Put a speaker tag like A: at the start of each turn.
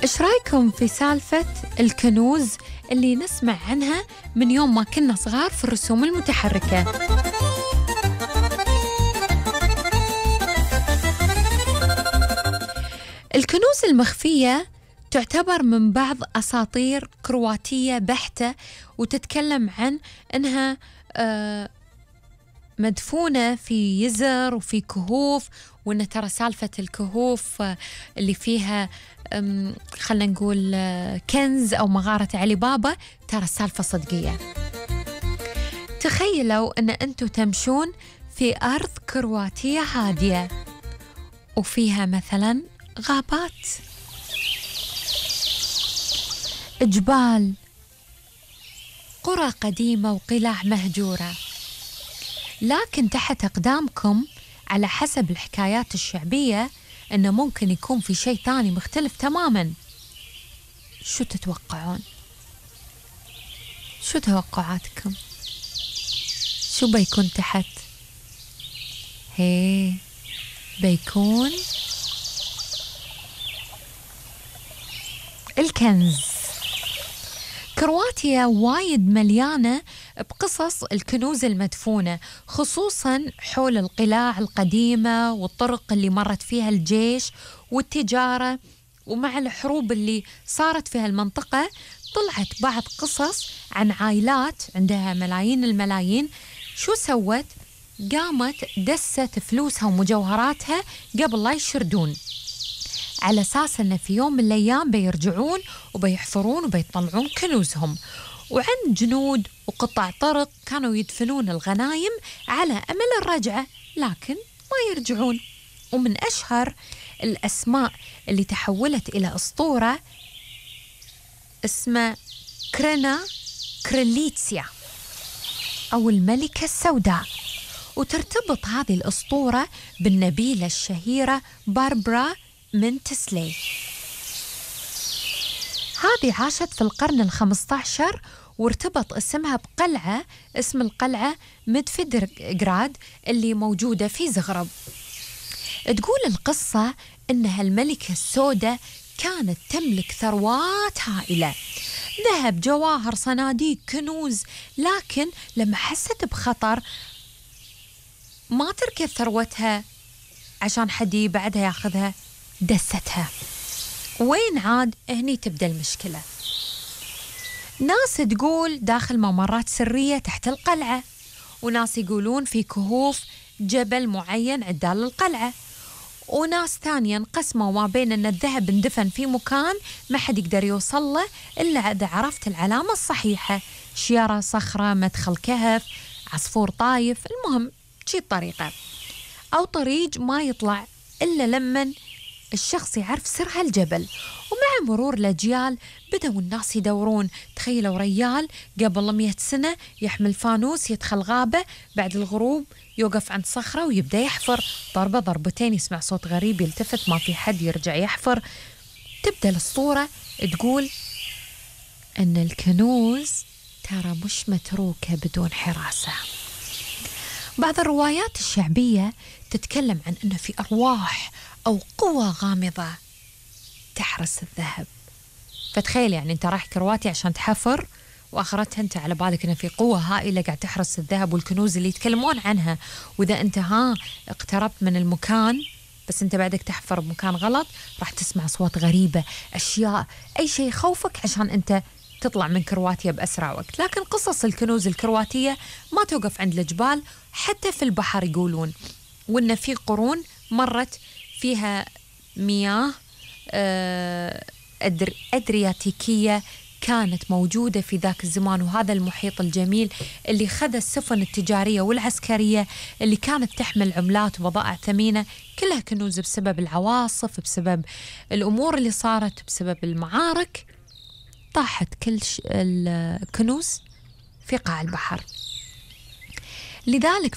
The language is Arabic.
A: إيش رايكم في سالفة الكنوز اللي نسمع عنها من يوم ما كنا صغار في الرسوم المتحركة؟ الكنوز المخفية تعتبر من بعض أساطير كرواتية بحتة، وتتكلم عن أنها مدفونة في يزر وفي كهوف، وأن ترى سالفة الكهوف اللي فيها خلنا نقول كنز أو مغارة علي بابا، ترى السالفة صدقية. تخيلوا أن أنتوا تمشون في أرض كرواتية هادية وفيها مثلا غابات، جبال، قرى قديمة وقلاع مهجورة، لكن تحت أقدامكم على حسب الحكايات الشعبية إنه ممكن يكون في شيء ثاني مختلف تماماً. شو تتوقعون؟ شو توقعاتكم؟ شو بيكون تحت؟ بيكون الكنز. كرواتيا وايد مليانة بقصص الكنوز المدفونة، خصوصاً حول القلاع القديمة والطرق اللي مرت فيها الجيش والتجارة، ومع الحروب اللي صارت في هالمنطقة طلعت بعض قصص عن عائلات عندها ملايين الملايين شو سوت؟ قامت دست فلوسها ومجوهراتها قبل لا يشردون، على أساس أن في يوم من الأيام بيرجعون وبيحفرون وبيطلعون كنوزهم. وعند جنود وقطع طرق كانوا يدفنون الغنايم على أمل الرجعة، لكن ما يرجعون. ومن أشهر الأسماء اللي تحولت إلى أسطورة اسمها كرينا كريليتسيا أو الملكة السوداء، وترتبط هذه الأسطورة بالنبيلة الشهيرة باربرا منتسلي. هذه عاشت في القرن ال15، وارتبط اسمها بقلعة، اسم القلعة ميدفيدرغراد اللي موجودة في زغرب. تقول القصة أنها الملكة السوداء كانت تملك ثروات هائلة، ذهب، جواهر، صناديق، كنوز، لكن لما حست بخطر ما تركت ثروتها عشان حد بعدها ياخذها، دستها. وين عاد هني تبدأ المشكلة. ناس تقول داخل ممرات سرية تحت القلعة، وناس يقولون في كهوف جبل معين عدال القلعة، وناس ثانية انقسموا ما بين أن الذهب اندفن في مكان ما حد يقدر يوصل له إلا إذا عرفت العلامة الصحيحة، شيارة، صخرة، مدخل كهف، عصفور طايف، المهم شي الطريقة، أو طريق ما يطلع إلا لمن الشخص يعرف سر هالجبل. ومع مرور الأجيال بدأوا الناس يدورون. تخيلوا ريال قبل 100 سنة يحمل فانوس يدخل غابة، بعد الغروب يوقف عند صخرة ويبدأ يحفر، ضربة ضربتين يسمع صوت غريب، يلتفت ما في حد، يرجع يحفر. تبدأ الأسطورة تقول أن الكنوز ترى مش متروكة بدون حراسة. بعض الروايات الشعبية تتكلم عن أنه في أرواح أو قوى غامضة تحرس الذهب. فتخيل يعني أنت رايح كرواتيا عشان تحفر، وآخرتها أنت على بالك أنه في قوة هائلة قاعد تحرس الذهب والكنوز اللي يتكلمون عنها، وإذا أنت اقتربت من المكان بس أنت بعدك تحفر بمكان غلط، راح تسمع أصوات غريبة، أشياء، أي شيء يخوفك عشان أنت تطلع من كرواتيا بأسرع وقت. لكن قصص الكنوز الكرواتية ما توقف عند الجبال، حتى في البحر يقولون، وإن في قرون مرت فيها مياه أدرياتيكية كانت موجودة في ذاك الزمان، وهذا المحيط الجميل اللي خذ السفن التجارية والعسكرية اللي كانت تحمل عملات وبضائع ثمينة، كلها كنوز بسبب العواصف، بسبب الأمور اللي صارت، بسبب المعارك، طاحت كل الكنوز في قاع البحر. لذلك